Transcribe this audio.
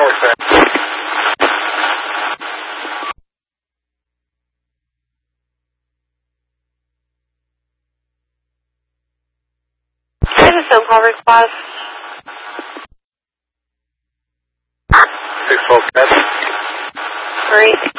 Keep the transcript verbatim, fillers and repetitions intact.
northbound. This is phone call response. six twelve seven. Great.